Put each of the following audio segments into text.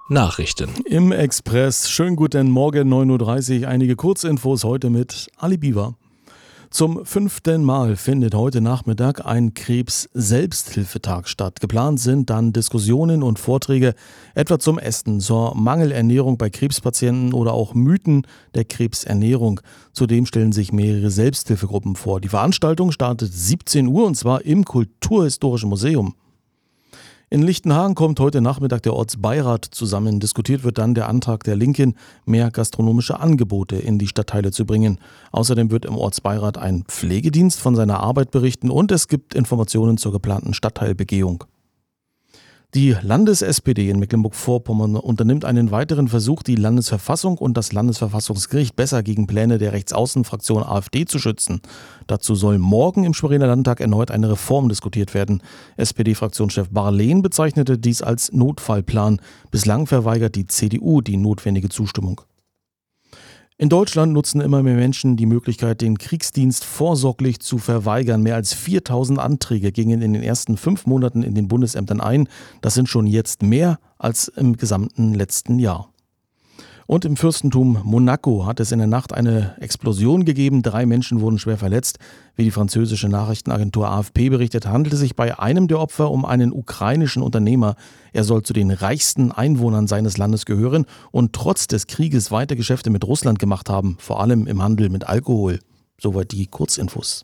Nachrichten. Im Express. Schönen guten Morgen, 9.30 Uhr. Einige Kurzinfos heute mit Ali Biber. Zum 5. Mal findet heute Nachmittag ein Krebs-Selbsthilfetag statt. Geplant sind dann Diskussionen und Vorträge, etwa zum Essen, zur Mangelernährung bei Krebspatienten oder auch Mythen der Krebsernährung. Zudem stellen sich mehrere Selbsthilfegruppen vor. Die Veranstaltung startet 17 Uhr und zwar im Kulturhistorischen Museum. In Lichtenhagen kommt heute Nachmittag der Ortsbeirat zusammen. Diskutiert wird dann der Antrag der Linken, mehr gastronomische Angebote in die Stadtteile zu bringen. Außerdem wird im Ortsbeirat ein Pflegedienst von seiner Arbeit berichten und es gibt Informationen zur geplanten Stadtteilbegehung. Die Landes-SPD in Mecklenburg-Vorpommern unternimmt einen weiteren Versuch, die Landesverfassung und das Landesverfassungsgericht besser gegen Pläne der Rechtsaußenfraktion AfD zu schützen. Dazu soll morgen im Schweriner Landtag erneut eine Reform diskutiert werden. SPD-Fraktionschef Barlehn bezeichnete dies als Notfallplan. Bislang verweigert die CDU die notwendige Zustimmung. In Deutschland nutzen immer mehr Menschen die Möglichkeit, den Kriegsdienst vorsorglich zu verweigern. Mehr als 4.000 Anträge gingen in den ersten 5 Monaten in den Bundesämtern ein. Das sind schon jetzt mehr als im gesamten letzten Jahr. Und im Fürstentum Monaco hat es in der Nacht eine Explosion gegeben. 3 Menschen wurden schwer verletzt. Wie die französische Nachrichtenagentur AFP berichtet, handelte es sich bei einem der Opfer um einen ukrainischen Unternehmer. Er soll zu den reichsten Einwohnern seines Landes gehören und trotz des Krieges weiter Geschäfte mit Russland gemacht haben, vor allem im Handel mit Alkohol. Soweit die Kurzinfos.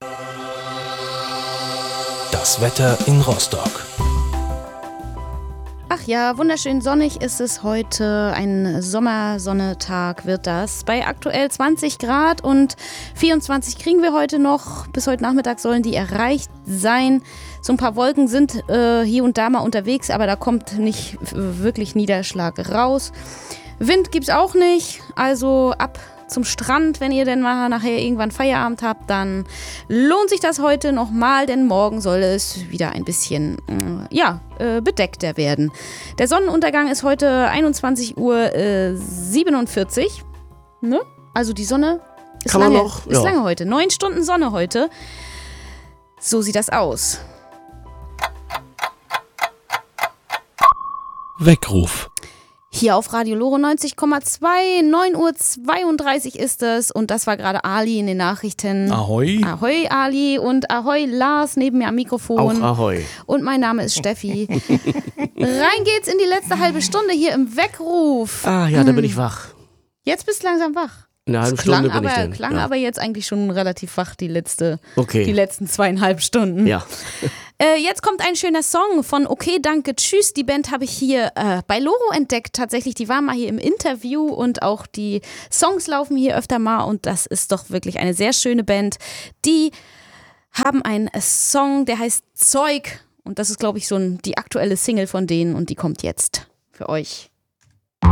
Das Wetter in Rostock. Ach ja, wunderschön sonnig ist es heute. Ein Sommersonnetag wird das. Bei aktuell 20 Grad und 24 kriegen wir heute noch. Bis heute Nachmittag sollen die erreicht sein. So ein paar Wolken sind hier und da mal unterwegs, aber da kommt nicht wirklich Niederschlag raus. Wind gibt's auch nicht, also ab zum Strand, wenn ihr denn mal nachher irgendwann Feierabend habt, dann lohnt sich das heute nochmal, denn morgen soll es wieder ein bisschen bedeckter werden. Der Sonnenuntergang ist heute 21:47 Uhr. Ne? Also die Sonne ist lange heute. 9 Stunden Sonne heute. So sieht das aus. Weckruf. Hier auf Radio Lore 90,2, 9:32 Uhr ist es und das war gerade Ali in den Nachrichten. Ahoi. Ahoi Ali und ahoi Lars neben mir am Mikrofon. Auch ahoi. Und mein Name ist Steffi. Rein geht's in die letzte halbe Stunde hier im Weckruf. Ah ja, da bin ich wach. Jetzt bist du langsam wach. Eine halbe Stunde bin ich dann. Klang Ja. aber jetzt eigentlich schon relativ wach, die letzten 2,5 Stunden. Ja. Jetzt kommt ein schöner Song von Okay, danke, tschüss. Die Band habe ich hier bei Loro entdeckt. Tatsächlich, die waren mal hier im Interview und auch die Songs laufen hier öfter mal und das ist doch wirklich eine sehr schöne Band. Die haben einen Song, der heißt Zeug und das ist, glaube ich, die aktuelle Single von denen und die kommt jetzt für euch.